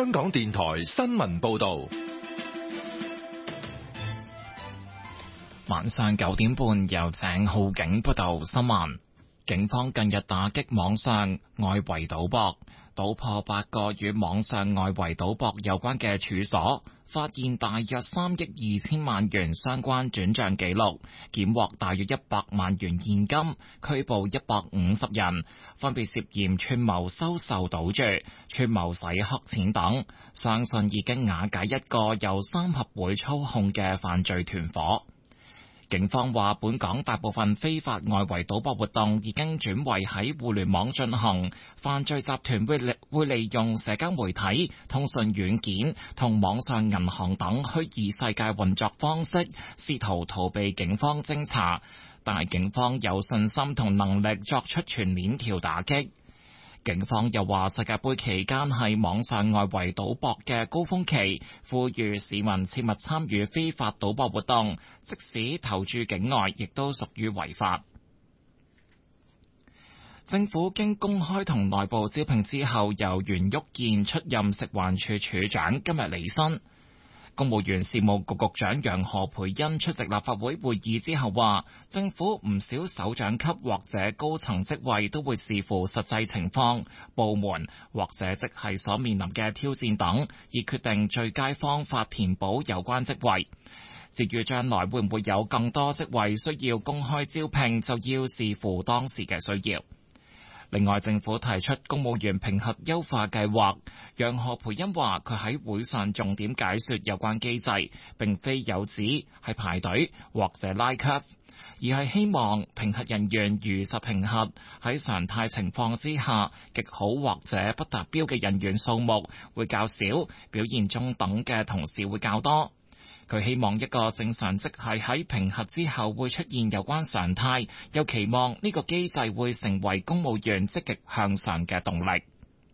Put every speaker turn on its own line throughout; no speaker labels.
香港電台新聞報道。
晚上9點半，由鄭浩景報道新聞。警方近日打擊網上外圍賭博，搗破8個與網上外圍賭博有關嘅處所，發現大約3億2千萬元相關轉賬記錄，檢獲大約100萬元現金，拘捕150人，分別涉嫌串謀收受賭注、串謀洗黑錢等，相信已經瓦解一個由3合會操控嘅犯罪團伙。警方話，本港大部分非法外圍賭博活動已經轉為喺互聯網進行，犯罪集團會利用社交媒體、通訊軟件同網上銀行等虛擬世界運作方式，試圖逃避警方偵查，但係警方有信心同能力作出全鏈條打擊。警方又話，世界盃期間係網上外圍賭博嘅高峰期，呼籲市民切勿參與非法賭博活動，即使投注境外，亦都屬於違法。政府經公開同內部招聘之後，由袁旭健出任食環署署長，今日離任。公務員事務局局長楊何蓓茵出席立法會會議之後話，政府唔少首長級或者高層職位都會視乎實際情況、部門或者職系所面臨嘅挑戰等，以決定最佳方法填補有關職位。至於將來會唔會有更多職位需要公開招聘，就要視乎當時嘅需要。另外，政府提出公務員評核優化計劃，楊何蓓茵話佢喺會上重點解說有關機制，並非有指係排隊或者拉級，而係希望評核人員如實評核，喺常態情況之下，極好或者不達標嘅人員數目會較少，表現中等嘅同事會較多。佢希望一個正常職系喺評核之後會出現有關常態，又期望呢個機制會成為公務員積極向上嘅動力。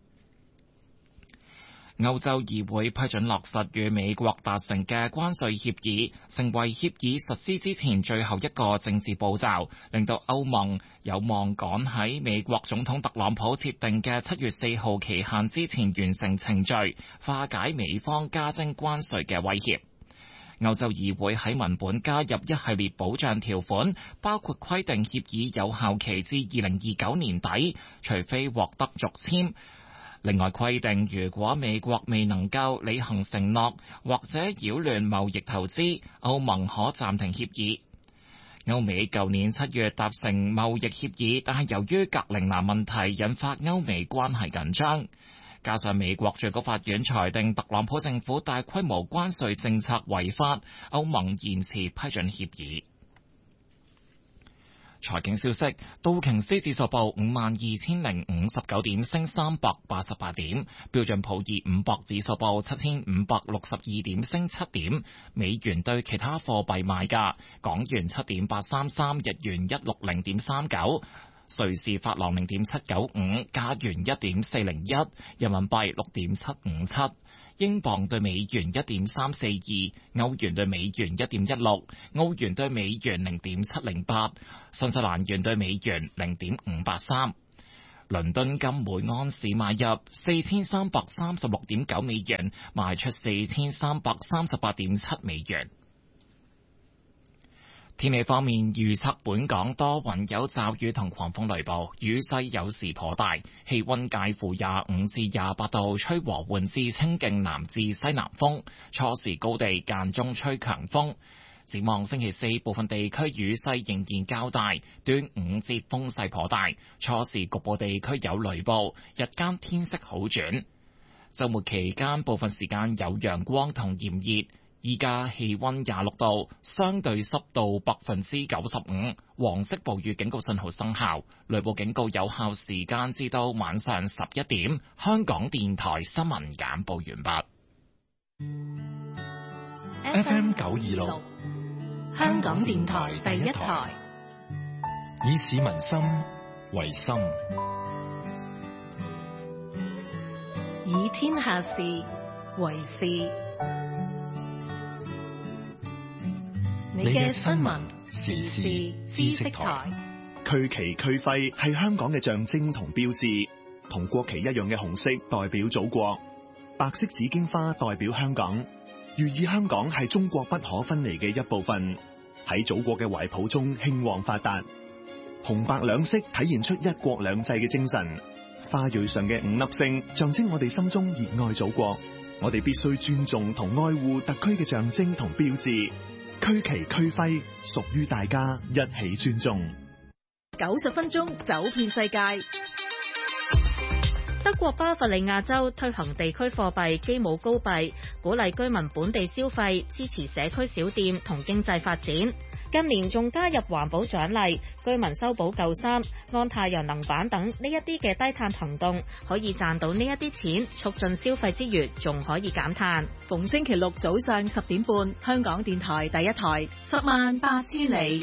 歐洲議會批准落實與美國達成嘅關稅協議，成為協議實施之前最後一個政治步驟，令到歐盟有望趕喺美國總統特朗普設定嘅7月4號期限之前完成程序，化解美方加徵關稅嘅威脅。歐洲議會喺文本加入一系列保障條款，包括規定協議有效期至2029年底，除非獲得續簽。另外規定，如果美國未能夠履行承諾或者擾亂貿易投資，歐盟可暫停協議。歐美舊年7月達成貿易協議，但係由於格陵蘭問題引發歐美關係緊張。加上美國最高法院裁定特朗普政府大規模關稅政策違法，歐盟延遲批准協議。財經消息，道瓊斯指數報52,059點，升388點；標準普爾500指數報7,562點，升7點。美元對其他貨幣賣價：港元7.833，日元160.39。瑞士法郎0.795，加元1.401，人民幣6.757，英鎊對美元1.342，歐元對美元1.16，澳元對美元0.708，新西蘭元對美元0.583。倫敦金每安士買入4336.9美元，賣出4338.7美元。天氣方面，預測本港多雲有驟雨同狂風雷暴，雨勢有時頗大，氣溫介乎25至28度，吹和緩至清勁南至西南風，初時高地間中吹強風。展望星期四，部分地區雨勢仍然較大，端午節風勢頗大，初時局部地區有雷暴，日間天色好轉。週末期間部分時間有陽光同炎熱。依家氣溫26度，相對濕度95%，黃色暴雨警告信號生效，雷暴警告有效時間至到晚上11點。香港電台新聞簡報完
畢。FM 926，
香港電台第一台，
以市民心為心，
以天下事為事。你嘅新聞時事知識台。
區旗區徽係香港嘅象徵同標誌，同國旗一樣嘅紅色代表祖國。 白色紫荊花代表香港，寓意香港係中國不可分離嘅一部分，喺祖國嘅懷抱中興旺發達。紅白兩色體現出一國兩制嘅精神，花蕊上嘅5粒星象徵我哋心中熱愛祖國。我哋必須尊重同愛護特區嘅象徵同標誌，區旗區徽屬於大家，一起尊重。
90分鐘走遍世界。
德國巴伐利亞州推行地區貨幣基姆高幣，鼓勵居民本地消費，支持社區小店同經濟發展。近年仲加入環保獎勵，居民修補舊衫、安太陽能板等呢一啲嘅低碳行動，可以賺到呢一啲錢，促進消費之餘，仲可以減碳。
逢星期六早上10點半，香港電台第一台，108000里。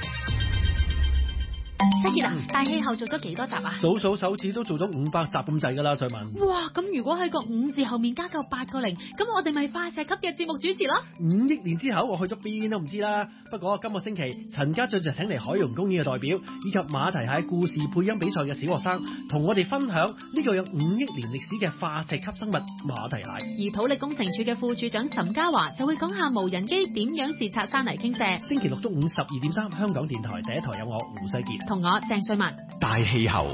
西傑啊，大氣候做咗幾多集啊？
數手指都做咗500集咁滯㗎啦，瑞文。
哇，咁如果喺個5字後面加夠8個零，咁我哋咪快石級嘅節目主持咯。
5億年之後我去咗邊都唔知啦。不過今個星期陳家俊就請嚟海洋公園嘅代表，以及馬蹄蟹故事配音比賽嘅小學生，同我哋分享呢個有5億年歷史嘅化石級生物馬蹄蟹。
而土力工程處嘅副處長岑家華就會講下無人機點樣視察山泥傾瀉。
星期六中午12點3，香港電台第一台有我胡世傑
同我鄭瑞文。
大氣候。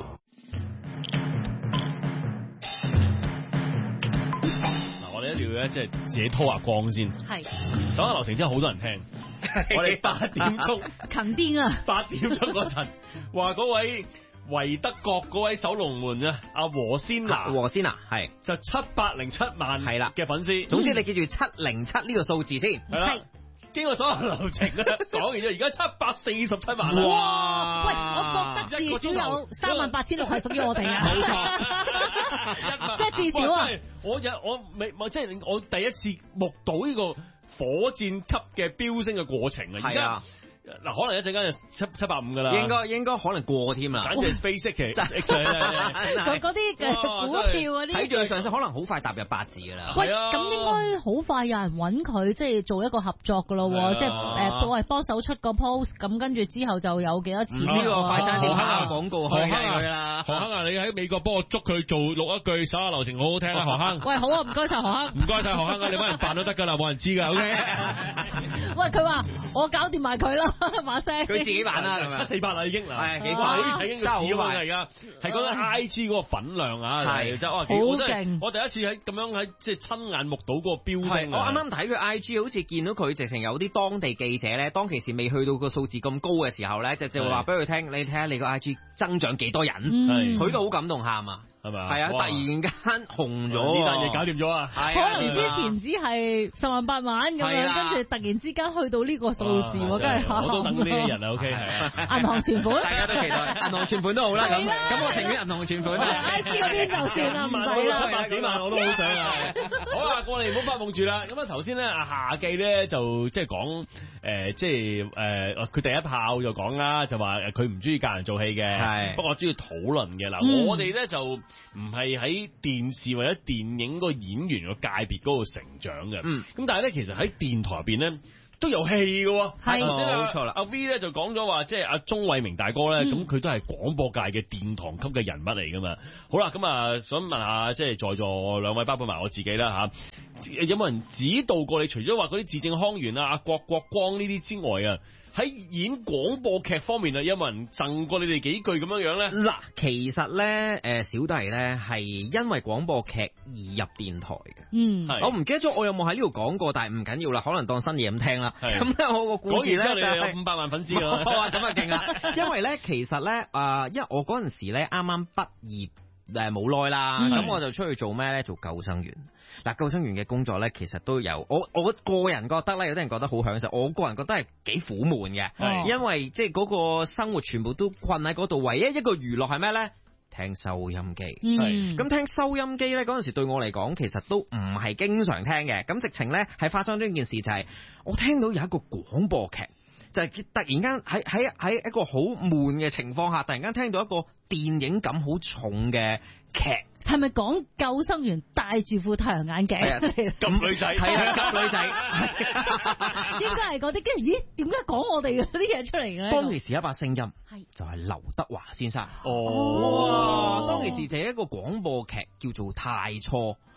我哋一定要咧，即係自己拖下光先。
係
手下留情真係好多人聽。我哋8點鐘
近啲啊
！8點鐘嗰陣話嗰位維德國嗰位守龍門啊，阿和仙娜
係
就707萬係啦嘅粉絲。
總之你記住707呢個數字先。
係啦。經過所有流程咧，講完之後，而家747萬。
哇！喂，我覺得至少有38600係屬於我哋啊。
冇錯，
即係至少啊！
我即係我第一次目睹呢個火箭級嘅飆升嘅過程啊！而家嗱，可能一陣間就750噶啦，
應該可能過添啦，
簡直係 SpaceX 嘅
嗰啲嘅股票嗰啲，
睇住佢上升，可能好快踏入8字噶啦。
喂，咁應該好快有人揾佢，即係做一個合作噶咯，即係幫手出個 post， 咁跟住之後就有幾多錢。
呢個快餐店拍個廣告去佢啦。
何坑啊，你喺美國幫我捉佢做錄一句手下留情，好好聽啊，何坑。
喂，好啊，唔該晒何坑。
唔該晒何坑啊，你幫人辦都得噶啦，冇人知噶，OK。
喂，佢話我搞掂埋佢啦。馬聲
佢自己玩啦
，748啦已經嗱，
係幾
快睇緊個市啊而家，係講緊 IG 嗰個粉量啊，係真係好勁！我第一次喺咁樣喺即係親眼目睹嗰個飆升。
我啱啱睇佢 IG， 好似見到佢直情有啲當地記者咧，當其時未去到個數字咁高嘅時候咧，就話俾佢聽，你睇下你個 IG 增長幾多人，佢都好感動喊啊！係咪啊？係啊！突然間紅咗，呢單嘢
搞掂咗啊！
可能之前只係10萬8萬咁樣，跟住突然之間去到呢個數字，我真係
我都等呢啲人啊 OK 係啊！
銀行存款，
大家都期待銀行存款都好啦。咁我情願銀行存款啦。
I G 嗰邊就算啦，唔使啦。
700幾萬我都好想啊！好啦，過嚟唔好發夢住啦。咁啊頭先咧，阿夏記咧就即係講即係佢第一炮就講啦，就話佢唔中意教人做戲嘅，係不過我中意討論嘅嗱。我哋咧就唔係喺電視或者電影個演員個界別嗰度成長嘅，咁但係咧其實喺電台入邊咧都有戲嘅，係冇錯啦。阿 V 咧就講咗話，即係阿鐘偉明大哥咧，咁佢都係廣播界嘅殿堂級嘅人物嚟噶嘛。好啦，咁啊想問下，即係在座兩位，包括埋我自己啦吓，有冇人指導過你？除咗話嗰啲字正腔圓啊、阿郭國光呢啲之外啊，喺演廣播劇方面啊，有冇人贈過你哋幾句咁樣樣咧？
嗱，其實咧，小弟咧係因為廣播劇而入電台嘅。我唔記得咗我有冇喺呢度講過，但係唔緊要啦，可能當新嘢咁聽啦。咁咧，我個故事咧就係有500萬粉絲㗎啦。哇，咁啊勁啊！因為咧，其實咧，因為我嗰陣時咧啱啱畢業冇耐啦，咁我就出去做咩咧？做救生員。嗱，救生員嘅工作咧，其實都有我個人覺得咧，有啲人覺得好享受，我個人覺得係幾苦悶嘅，因為即係嗰個生活全部都困喺嗰度，唯一一個娛樂係咩咧？聽收音機。咁聽收音機咧，嗰陣時對我嚟講，其實都唔係經常聽嘅。咁直情咧係發生咗一件事，就係我聽到有一個廣播劇，就係突然間喺一個好悶嘅情況下，突然間聽到一個電影感好重嘅劇。
係咪講救生員戴住副太陽眼鏡？
咁女仔，
係啊，咁女仔，
應該係嗰啲。跟住咦，點解講我哋嗰啲嘢出嚟嘅？
當其時一把聲音，就係劉德華先生。哇！當其時就係一個廣播劇叫做《太初》。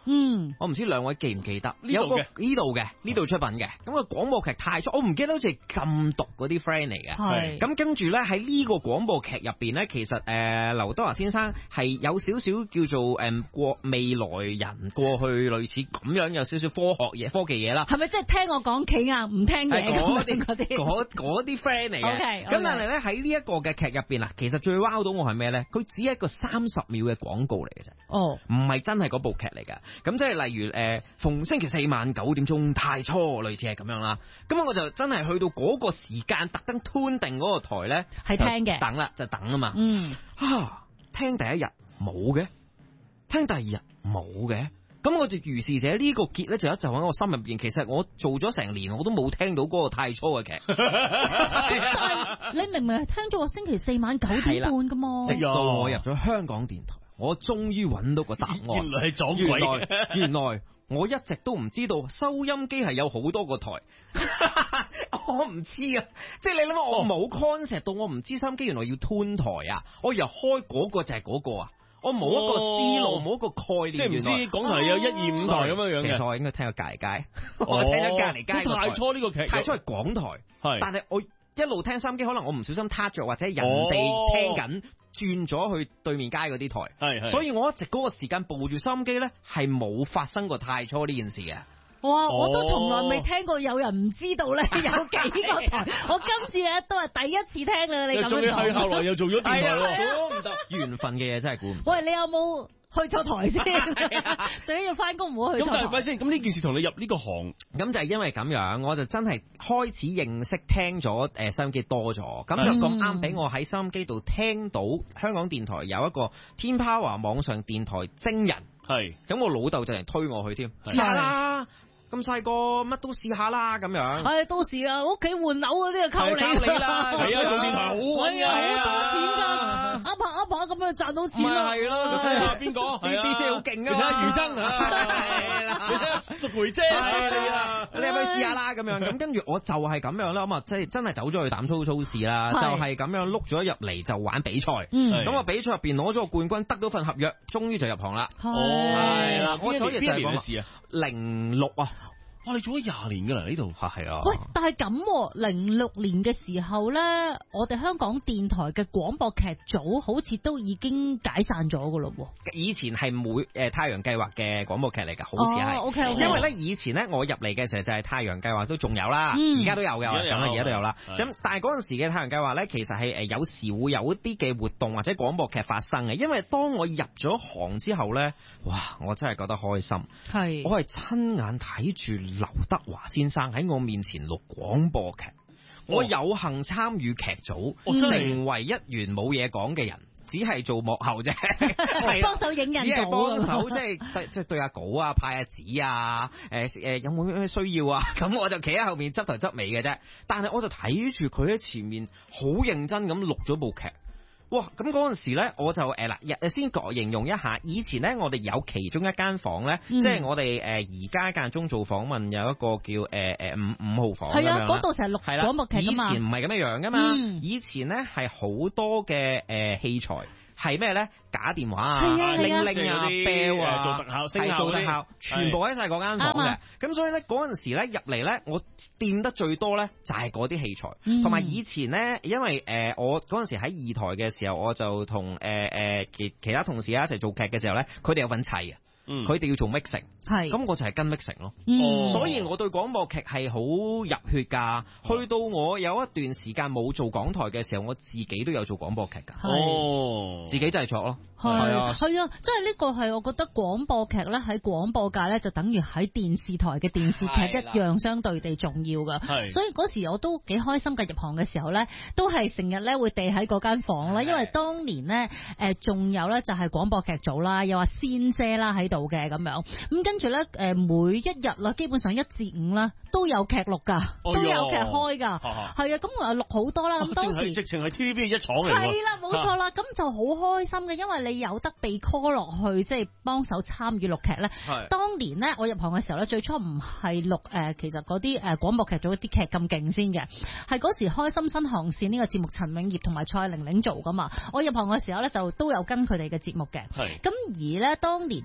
我唔知兩位記唔記得
呢度
呢度出品嘅，咁個廣播劇太初，我唔記得好似係禁毒嗰啲 friend 嚟嘅。係咁跟住咧喺呢個廣播劇入邊咧，其實劉德華先生係有少少叫做過未來人過去類似咁樣，有少少科技嘢啦。
係咪即係聽我講企硬唔聽嘢
嗰啲 friend 嚟嘅？咁但係咧喺呢一個嘅劇入邊啊，其實最 wow 到我係咩咧？佢只係一個30秒嘅廣告嚟嘅啫。唔係真係嗰部劇嚟㗎。咁即係例如逢星期四晚9點鐘太初，類似係咁樣啦。咁我就真係去到嗰個時間特登 tune 定嗰個台咧，
係聽嘅。
等啦，就等啊嘛。聽第一日冇嘅，聽第二日冇嘅。咁我就如是者呢個結咧就一就喺我心入邊。其實我做咗成年我都冇聽到嗰個太初嘅劇。
你明明係聽咗個星期四晚9點半噶嘛？
直到我入咗香港電台，我終於揾到個答案。
原來係撞鬼。
原來我一直都唔知道收音機係有好多個台。我唔知啊，即係你諗下，我冇 concept 到，我唔知收音機原來要 tune 台啊，我以為開嗰個就係嗰個啊。我冇一個思路，冇一個概念，
即係唔知港台有1、2、5台咁樣樣嘅。
其實我應該聽過隔離街，我聽咗隔離街。
太初呢個劇，
太初係港台，但係我一路聽收音機，可能我唔小心撻着，或者人哋聽緊轉咗去對面街嗰啲台，所以我一直嗰個時間報住收音機咧，係冇發生過太初呢件事嘅。
哇！我都從來未聽過有人唔知道咧有幾個台，我今次咧都係第一次聽啦。你咁樣講，
仲要係後來又做咗電台喎，
估唔到緣分嘅嘢真係估唔到。
喂，你有冇去錯台先？最緊要翻工唔好去錯台。
咁但係咪先？咁呢件事同你入呢個行，
咁就係因為咁樣，我就真係開始認識聽咗收音機多咗，咁就咁啱俾我喺收音機度聽到香港電台有一個天 Power 網上電台徵人，
係咁
我老豆就嚟推我去添，試下啦。咁細個乜都試下啦，咁樣。
係到時啊，屋企換樓嗰啲就靠你
啦。係啊，做電台好揾㗎，
好多錢㗎。阿爸咁樣賺到錢啦。
係咯，睇下邊個啲 DJ 好勁㗎嘛。
你睇下余真係啦，你睇下淑梅姐係啊，
你入去試下啦咁樣。咁跟住我就係咁樣啦，咁啊即係真係走咗去膽粗試啦，就係咁樣碌咗入嚟就玩比賽。咁我比賽入邊攞咗個冠軍，得到份合約，終於就入行啦。係啦，我所以就係講
事啊
06啊。
哇！你做咗20年㗎啦呢度，
係啊。
喂，但係咁06年嘅時候咧，我哋香港電台嘅廣播劇組好似都已經解散咗㗎咯喎。
以前係太陽計劃嘅廣播劇嚟㗎，好似係。
OK。
因為咧以前咧我入嚟嘅時候就係太陽計劃都仲有啦，而家都有嘅，咁而家都有啦。咁但係嗰陣時嘅太陽計劃咧，其實係有時會有一啲嘅活動或者廣播劇發生嘅。因為當我入咗行之後咧，哇！我真係覺得開心。係。我係親眼睇住劉德華先生喺我面前錄廣播劇，我有幸參與劇組，成為一員冇嘢講嘅人，只係做幕後啫，
幫手影人，
只係幫手，即係對下稿啊，派下紙啊，有冇咩需要啊？咁我就企喺後面執頭執尾嘅啫。但係我就睇住佢喺前面好認真咁錄咗部劇。哇！咁嗰陣時咧，我就先形容一下，以前咧我哋有其中一間房咧，即係我哋而家間中做訪問有一個叫5號房咁樣。係啊，
嗰度成日錄廣播劇㗎嘛。
以前唔係咁樣樣噶嘛，以前咧係好多嘅器材。係咩咧？假電話啊、鈴鈴啊、bell 啊，
做特效、
係做特效，全部喺晒嗰間房嘅。咁所以咧嗰陣時咧入嚟咧，我掂得最多咧就係嗰啲器材，同埋以前咧，因為我嗰陣時喺二台嘅時候，我就同其他同事一齊做劇嘅時候咧，佢哋有份砌嘅。佢哋要做 mixing， 咁我就係跟 mixing 咯。所以我對廣播劇係好入血㗎。去到我有一段時間冇做港台嘅時候，我自己都有做廣播劇㗎。自己製作咯。係啊，即係
呢個係我覺得廣播劇咧喺廣播界咧就等於喺電視台嘅電視劇一樣相對地重要㗎。所以嗰時我都幾開心嘅，入行嘅時候咧，都係成日咧會地喺嗰間房啦。因為當年咧仲有咧就係廣播劇組啦，又話仙姐啦喺度嘅咁樣，咁跟住咧每一日啦，基本上1至5啦都有劇錄㗎，都有劇開㗎，係啊，咁我錄好多啦。咁當時
直情係 TVB 一廠嚟㗎。
係啦，冇錯啦，咁就好開心嘅，因為你有得被 call 落去，即係幫手參與錄劇咧。當年咧我入行嘅時候咧，最初唔係錄其實嗰啲廣播劇組啲劇咁勁先嘅，係嗰時開心新航線呢個節目陳永業同埋蔡玲玲做㗎嘛。我入行嘅時候咧就都有跟佢哋嘅節目嘅。咁而咧當年咧佢哋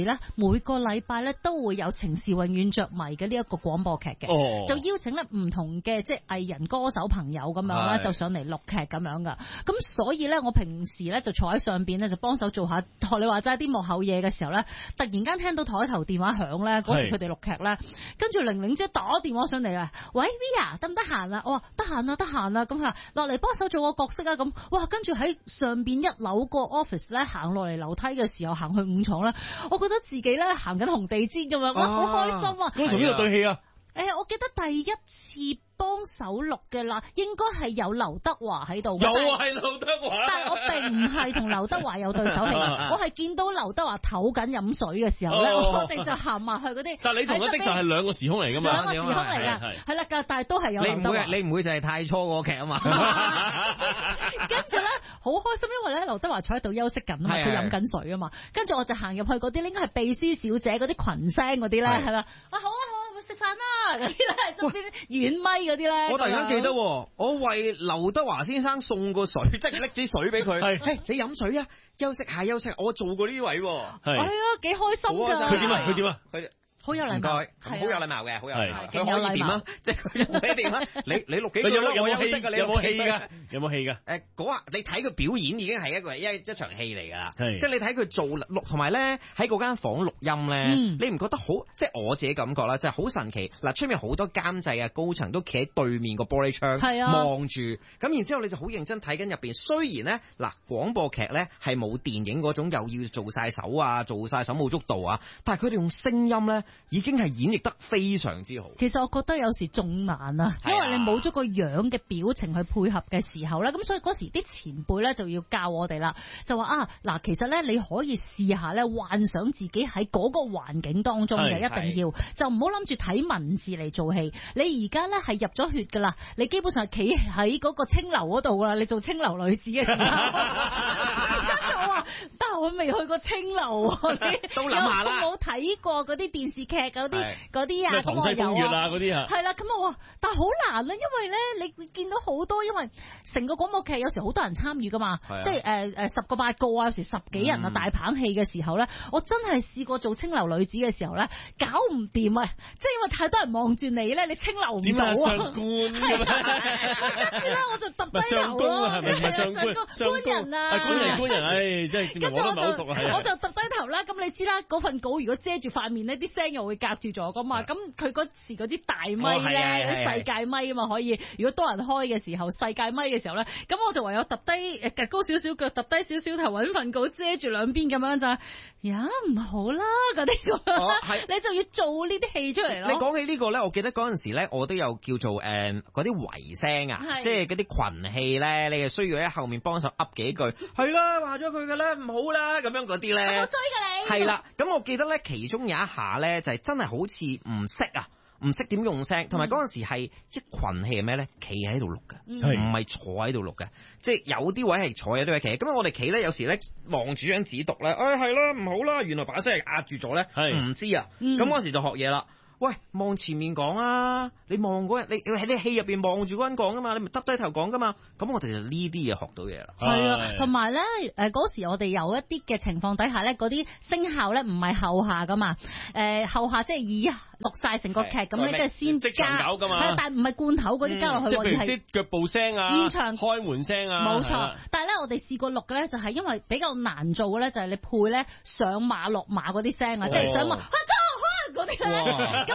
哋咧每個禮拜咧都會有情是永遠着迷嘅呢一個廣播劇嘅，就邀請咧唔同嘅即係藝人歌手朋友咁樣啦，就上嚟錄劇咁樣噶。咁所以咧，我平時咧就坐喺上邊咧就幫手做下學你話齋啲幕後嘢嘅時候咧，突然間聽到台頭電話響咧，嗰時佢哋錄劇咧，跟住玲玲姐打電話上嚟啊，喂 Via 得唔得閒啊？我話得閒啊，得閒啊，咁佢話落嚟幫手做個角色啊，咁哇，跟住喺上邊1樓個 office 咧行落嚟樓梯嘅時候，行去5廠咧，我覺得自己咧行緊紅地氈咁樣，哇，好開心啊！
咁同邊個對戲啊？
我記得第一次幫手錄嘅啦，應該係有劉德華喺度。
又係劉德華，
但係我並唔係同劉德華有對手戲，我係見到劉德華唞緊飲水嘅時候咧，我哋就行埋去嗰啲。
但係你同佢的確係兩個時空嚟㗎嘛？
兩個時空嚟㗎，係啦，但係都係有劉德華。
你唔會就係太初嗰個劇啊嘛？
跟住咧好開心，因為咧劉德華坐喺度休息緊啊嘛，佢飲緊水啊嘛。跟住我就行入去嗰啲，應該係秘書小姐嗰啲群聲嗰啲咧，係咪？啊好啊好啊，食飯啦嗰啲咧，側邊軟咪嗰啲咧。
我突然間記得，我為劉德華先生送個水，即係拎支水俾佢。係，你飲水啊，休息下休息。我做過呢位，係
啊，幾開心㗎。
佢點啊？佢點啊？
好有禮貌，
好有禮貌嘅，好有禮貌。佢
可
以點啊？即係佢可以點啊？你錄幾句啦？我休息㗎，你
有冇戲㗎？有冇戲㗎？
嗰下你睇佢表演已經係一場戲嚟㗎啦。即係你睇佢做錄，同埋咧喺嗰間房錄音咧，你唔覺得好？即係我自己感覺啦，就係好神奇。嗱，出面好多監製啊、高層都企喺對面個玻璃窗望住，咁然之後你就好認真睇緊入邊。雖然咧嗱，廣播劇咧係冇電影嗰種又要做晒手啊、做晒手舞足蹈啊，但係佢哋用聲音咧。已經係演繹得非常之好。
其實我覺得有時仲難啊，因為你冇咗個樣嘅表情去配合嘅時候咧，咁所以嗰時啲前輩咧就要教我哋啦，就話啊嗱，其實咧你可以試下咧幻想自己喺嗰個環境當中嘅，一定要就唔好諗住睇文字嚟做戲。你而家咧係入咗血㗎啦，你基本上企喺嗰個清流嗰度㗎啦，你做清流女子嘅時候。跟住我話，但係我未去過清流喎，
都諗下啦，
冇睇過嗰啲電視劇嗰啲啊，
唐西風月啊嗰啲啊，
係啦，咁我話，但係好難啦，因為咧你見到好多，因為成個廣播劇有時好多人參與噶嘛，即係10個8個啊，有時10幾人啊，大棚戲嘅時候咧，我真係試過做清流女子嘅時候咧，搞唔掂啊！即係因為太多人望住你咧，你清流唔到啊！
上官咁啊，
跟住咧我就揼低頭咯，
係咪唔係上官？
官人啊，
官人，唉，真係我都唔係好熟啊，
我就揼低頭啦。咁你知啦，嗰份稿如果遮住塊面呢，啲聲又會隔住咗噶嘛。咁佢嗰時嗰啲大咪咧，啲世界咪啊嘛，可以如果多人開嘅時候，世界咪嘅時候咧，咁我就唯有揼低趌高少少腳，揼低少少頭，揾份稿遮住兩邊咁樣就，呀唔好啦嗰啲咁樣，你就要做呢啲戲出嚟咯。
你講起呢個咧，我記得嗰陣時咧，我都有叫做嗰啲圍聲啊，即係嗰啲群戲咧，你係需要喺後面幫手噏幾句，係啦，話咗佢嘅啦，唔好啦，咁樣嗰啲咧，
好衰㗎你。
係啦，咁我記得咧，其中有一下咧，就係真係好似唔識啊。唔識點用聲，同埋嗰陣時係一群戲係咩咧？企喺度錄嘅，唔係坐喺度錄嘅，即係有啲位係坐，有啲位企。咁我哋企咧，有時咧望住張紙讀咧，係啦，唔好啦，原來把聲係壓住咗咧，唔知啊。咁嗰時就學嘢啦。喂，望前面講啊！你望嗰人，你喺啲戲入邊望住嗰人講噶嘛？你咪耷低頭講噶嘛？咁我哋就呢啲嘢學到嘢啦。
係啊，同埋咧，嗰時我哋有一啲嘅情況底下咧，嗰啲聲效咧唔係後下噶嘛，後下即係以錄晒成個劇咁咧，即係先
即場搞噶嘛。
但係唔係罐頭嗰啲加落去，
即係譬如啲腳步聲啊、
現場
開門聲啊，
冇錯。但係咧，我哋試過錄嘅咧，就係因為比較難做嘅咧，就係你配咧上馬落馬嗰啲聲啊，即係上馬。嗰啲咧，咁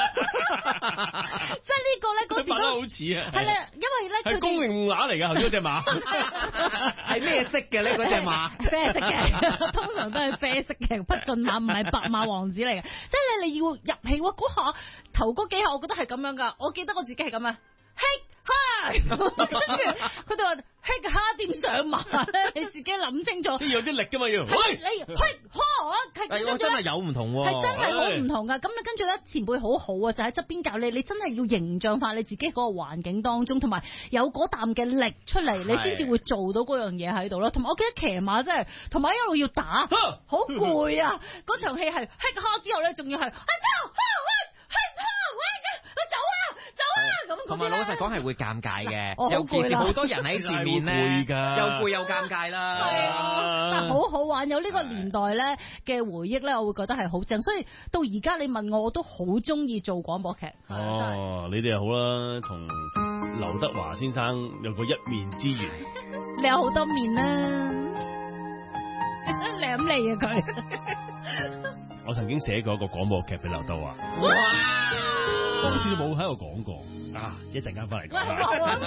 即係呢個咧嗰時都
好似啊，
係啦，因為咧
係公營馬嚟㗎，頭先嗰隻馬
係咩色嘅咧？嗰隻馬
啡色嘅，通常都係啡色嘅，匹駿馬唔係白馬王子嚟嘅。即係你要入戲喎，嗰下頭嗰幾下，我覺得係咁樣㗎。我記得我自己係咁啊，嘿哈，跟住佢哋話。嘿哈點上馬咧？你自己諗清楚。
即係有啲力㗎嘛要。
係你嘿哈，
真係有唔同喎。
係真係好唔同㗎。咁你跟住咧，前輩好好啊，就喺側邊教你。你真係要形象化你自己嗰個環境當中，同埋有嗰啖嘅力出嚟，你先至會做到嗰樣嘢喺度咯。同埋我記得騎馬真係，同埋一路要打，好攰啊！嗰場戲係嘿哈之後咧，仲要係走啊！
同埋老實講係會尷尬嘅，尤其是好多人喺前面咧，又攰又尷尬啦。
係啊，但係好好玩，有呢個年代咧嘅回憶咧，我會覺得係好正。所以到而家你問我都好中意做廣播劇。
哦，你哋又好啦，同劉德華先生有個一面之緣。
你有好多面啦，舐你啊佢。
我曾經寫過一個廣播劇俾劉德華。哇！當時冇喺度講過啊，一陣間翻嚟講。